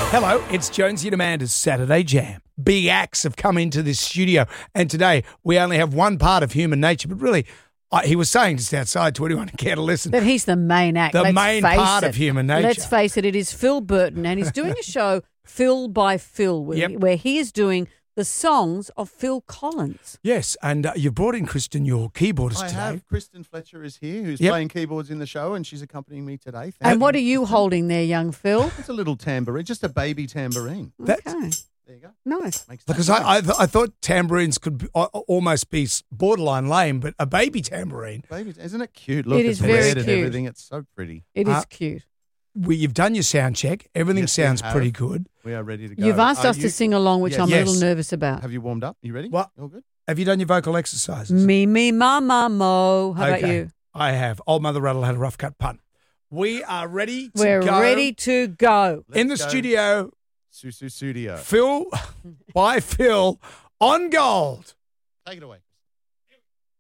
Hello, it's Jonesy and Amanda's Saturday Jam. Big acts have come into this studio, and today we only have one part of human nature, but really, he was saying just outside to anyone who care to listen. That he's the main act. The Let's main face part it. of human nature. Let's face it is Phil Burton, and he's doing a show, Phil by Phil, where he is doing the songs of Phil Collins. Yes, and you've brought in Kristen, your keyboardist I today. have. Kristen Fletcher is here, who's playing keyboards in the show, and she's accompanying me today. And what are you holding there, young Phil? It's a little tambourine, just a baby tambourine. Okay. There you go. Nice. Makes that Because noise. I thought tambourines could almost be borderline lame, but a baby tambourine. Baby, isn't it cute? Look, It it's is very red and cute. everything. It's so pretty. It is cute. You've done your sound check. Everything Yes, we sounds have. pretty good. We are ready to go. You've asked Are us you- to sing along, which Yes. I'm a little Yes. nervous about. Have you warmed up? You ready? What? All good? Have you done your vocal exercises? Me, mama, mo. How about Okay. you? I have. Old Mother Rattle had a rough cut punt. We are ready to We're go. ready to go. In the Let's go. studio, Susu Studio. Phil by Phil on gold. Take it away.